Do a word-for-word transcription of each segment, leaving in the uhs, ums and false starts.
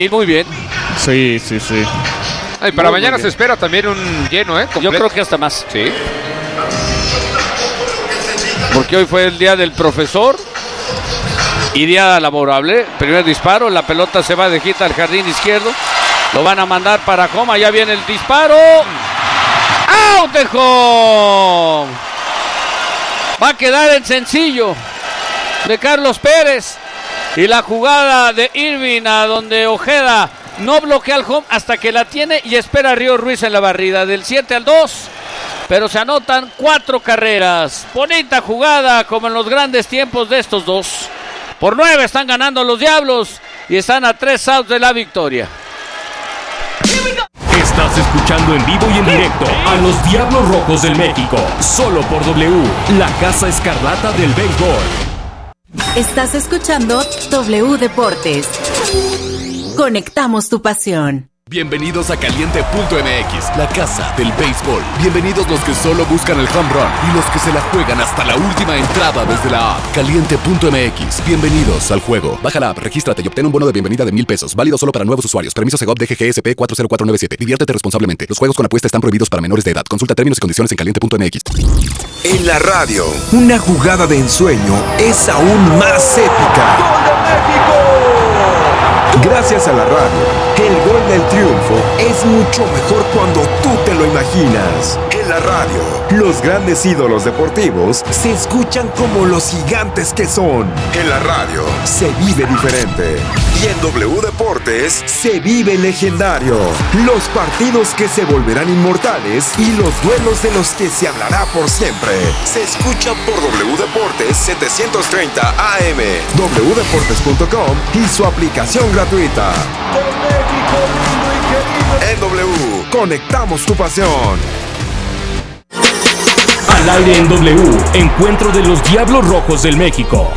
Y muy bien. Sí, sí, sí. Ay, para Muy, mañana muy se espera también un lleno, ¿eh? Yo creo que hasta más. Sí. Porque hoy fue el día del profesor y día laborable. Primer disparo, la pelota se va de hit al jardín izquierdo. Lo van a mandar para Homa, ya viene el disparo. ¡Out de home! Va a quedar en sencillo de Carlos Pérez. Y la jugada de Irving, a donde Ojeda no bloquea al home hasta que la tiene y espera a Río Ruiz en la barrida del siete al dos. Pero se anotan cuatro carreras. Bonita jugada como en los grandes tiempos de estos dos. Por nueve están ganando los Diablos y están a tres outs de la victoria. Estás escuchando en vivo y en directo a los Diablos Rojos del México. Solo por W, la Casa Escarlata del Béisbol. Estás escuchando W Deportes. Conectamos tu pasión. Bienvenidos a Caliente punto M X, la casa del béisbol. Bienvenidos los que solo buscan el home run y los que se la juegan hasta la última entrada desde la app. Caliente punto M X, bienvenidos al juego. Baja la app, regístrate y obtén un bono de bienvenida de mil pesos. Válido solo para nuevos usuarios. Permiso Segov D G G S P cuatro cero cuatro nueve siete. Diviértete responsablemente. Los juegos con apuesta están prohibidos para menores de edad. Consulta términos y condiciones en Caliente punto M X. En la radio, una jugada de ensueño es aún más épica. ¡Gol de México! Gracias a la radio, el gol del triunfo es mucho mejor cuando tú te lo imaginas. En la radio, los grandes ídolos deportivos se escuchan como los gigantes que son. En la radio, se vive diferente. Y en W Deportes, se vive legendario. Los partidos que se volverán inmortales y los duelos de los que se hablará por siempre. Se escucha por W Deportes setecientos treinta A M, w deportes punto com y su aplicación gratuita. En W, conectamos tu pasión. Al aire en W, encuentro de los Diablos Rojos del México.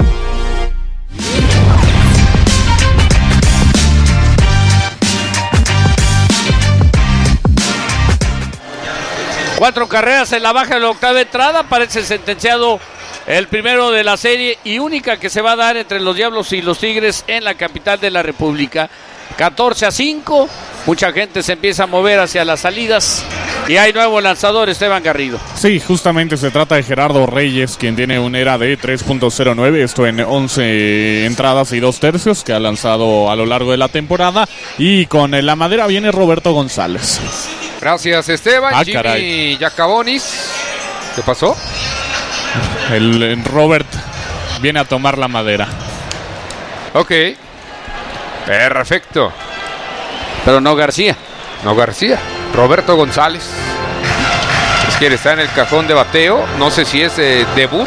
Cuatro carreras en la baja de la octava entrada. Parece sentenciado el primero de la serie y única que se va a dar entre los Diablos y los Tigres en la capital de la República. catorce a cinco. Mucha gente se empieza a mover hacia las salidas. Y hay nuevo lanzador, Esteban Garrido. Sí, justamente se trata de Gerardo Reyes, quien tiene un E R A de tres punto cero nueve, esto en once entradas y dos tercios que ha lanzado a lo largo de la temporada. Y con la madera viene Roberto González. Gracias, Esteban. Ah, Jimmy caray. Yacabonis. ¿Qué pasó? El, el Robert viene a tomar la madera. Ok. Perfecto. Pero no García. No García. Roberto González. Es que está en el cajón de bateo. No sé si es de debut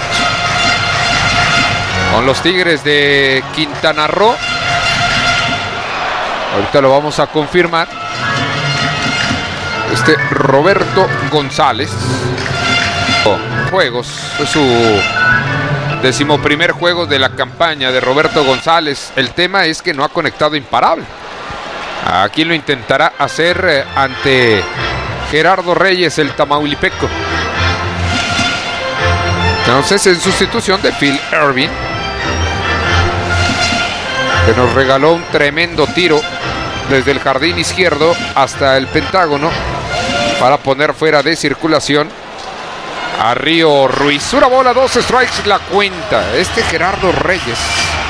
con los Tigres de Quintana Roo. Ahorita lo vamos a confirmar. Este Roberto González. Juegos. Es su decimoprimer juego de la campaña de Roberto González. El tema es que no ha conectado imparable. Aquí lo intentará hacer eh, ante Gerardo Reyes, el tamaulipeco. Entonces, en sustitución de Phil Irving, que nos regaló un tremendo tiro desde el jardín izquierdo hasta el Pentágono para poner fuera de circulación a Río Ruiz. Una bola, dos strikes, la cuenta. Este Gerardo Reyes,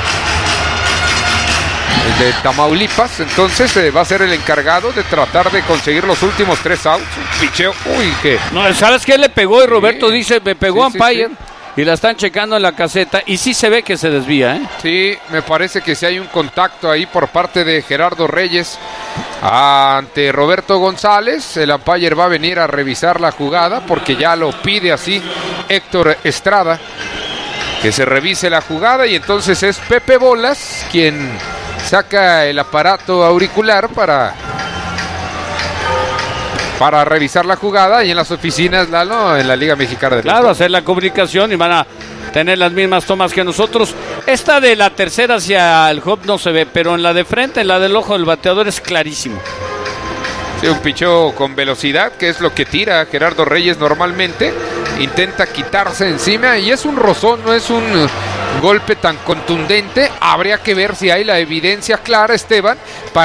el de Tamaulipas, entonces eh, va a ser el encargado de tratar de conseguir los últimos tres outs. Un picheo, uy, que... No, ¿sabes qué le pegó? Y Roberto Sí. dice, me pegó Sí, sí, umpire. sí. Y la están checando en la caseta. Y sí se ve que se desvía, ¿eh? Sí, me parece que sí hay un contacto ahí por parte de Gerardo Reyes ante Roberto González. El umpire va a venir a revisar la jugada porque ya lo pide así Héctor Estrada, que se revise la jugada, y entonces es Pepe Bolas quien saca el aparato auricular para para revisar la jugada, y en las oficinas, Lalo, en la Liga Mexicana de Claro, Béisbol. hacer la comunicación y van a tener las mismas tomas que nosotros. Esta de la tercera hacia el hop no se ve, pero en la de frente, en la del ojo del bateador, es clarísimo. Sí, un picheo con velocidad, que es lo que tira Gerardo Reyes normalmente. Intenta quitarse encima y es un rozón, no es un golpe tan contundente. Habría que ver si hay la evidencia clara, Esteban, para